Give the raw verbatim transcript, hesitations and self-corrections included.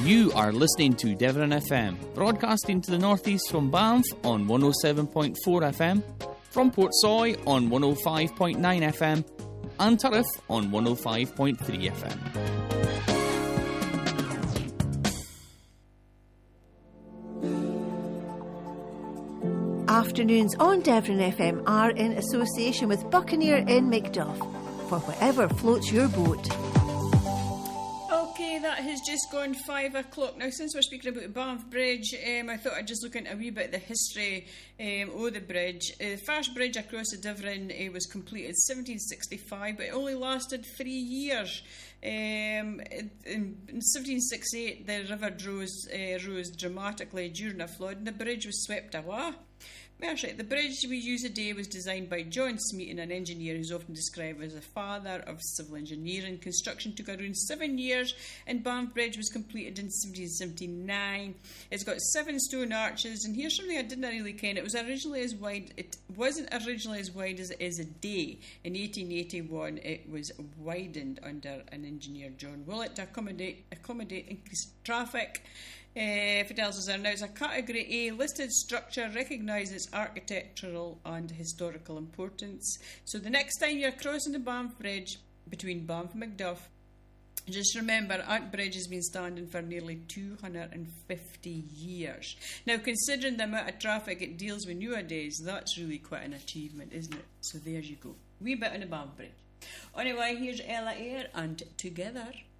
You are listening to Devon F M, broadcasting to the northeast from Banff on one oh seven point four F M, from Portsoy on one oh five point nine F M, and Turriff on one oh five point three F M. Afternoons on Devon F M are in association with Buccaneer in Macduff, for whatever floats your boat. Okay, that has just gone five o'clock. Now, since we're speaking about Banff Bridge, um, I thought I'd just look into a wee bit of the history um, of the bridge. Uh, the first bridge across the Divron uh, was completed seventeen sixty-five, but it only lasted three years. Um, in, in seventeen sixty-eight, the river rose, uh, rose dramatically during a flood, and the bridge was swept away. That's right. The bridge we use today was designed by John Smeaton, an engineer who's often described as the father of civil engineering. Construction took around seven years, and Banff Bridge was completed in seventeen seventy-nine. It's got seven stone arches, and here's something I didn't really ken. It was originally as wide. It wasn't originally as wide as it is today. In eighteen eighty-one, it was widened under an engineer, John Willett, to accommodate accommodate increased traffic. Uh, if it tells us there now, it's a Category A listed structure, recognised its architectural and historical importance. So the next time you're crossing the Banff Bridge between Banff and Macduff, just remember, that bridge has been standing for nearly two hundred fifty years. Now, considering the amount of traffic it deals with nowadays, that's really quite an achievement, isn't it? So there you go. Wee bit on the Banff Bridge. Anyway, here's Ella Eyre and Together.